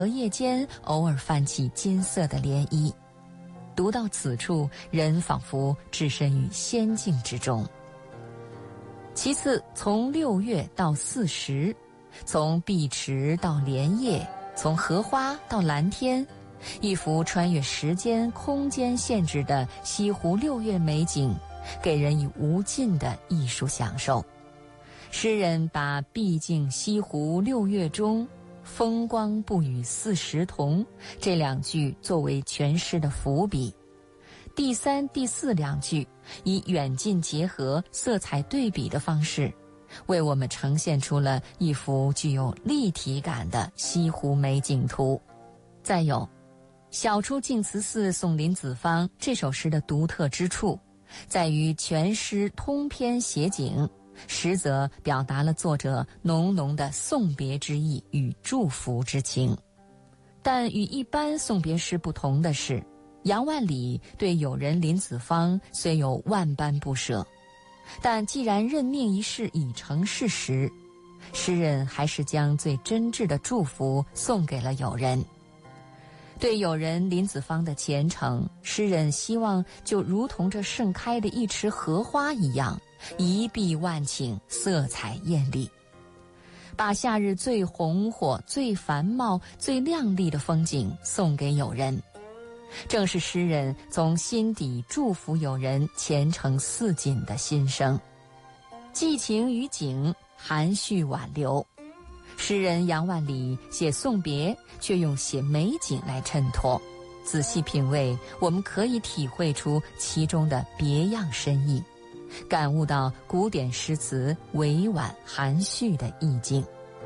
荷叶间偶尔泛起金色的涟漪。读到此处，人仿佛置身于仙境之中。其次，从6月到40，从碧池到莲叶，从荷花到蓝天，一幅穿越时间空间限制的西湖6月美景，给人以无尽的艺术享受。诗人把毕竟西湖6月中风光不与40同这2句作为全诗的伏笔，第3、第42句以远近结合、色彩对比的方式，为我们呈现出了一幅具有立体感的西湖美景图。再有，晓出净慈寺送林子方这首诗的独特之处，在于全诗通篇写景，实则表达了作者浓浓的送别之意与祝福之情。但与一般送别诗不同的是，杨万里对友人林子方虽有万般不舍，但既然任命一事已成事实，诗人还是将最真挚的祝福送给了友人。对友人林子方的虔诚，诗人希望就如同这盛开的一池荷花一样，一碧万顷，色彩艳丽，把夏日最红火、最繁茂、最亮丽的风景送给友人。正是诗人从心底祝福友人前程似锦的心声。寄情于景，含蓄挽留。诗人杨万里写送别，却用写美景来衬托。仔细品味，我们可以体会出其中的别样深意，感悟到古典诗詞委婉含蓄的意境。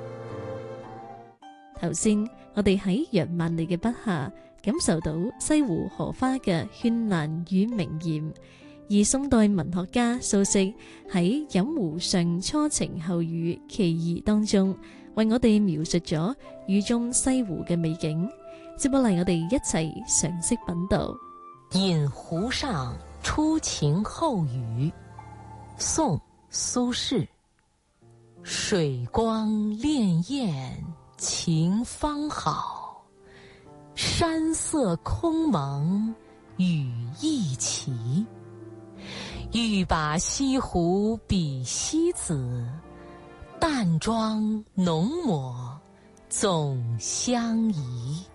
頭先我哋喺楊萬里嘅筆下感受到西湖荷花嘅絢爛與明豔，而宋代文學家蘇軾喺《飲湖上初晴後雨其異》當中，為我哋描述咗雨中西湖嘅美景。接落嚟我哋一齊賞析品讀《 飲湖上初晴後雨》，宋·蘇軾。水光潋滟晴方好，山色空蒙雨亦奇。欲把西湖比西子，淡妆浓抹总相宜。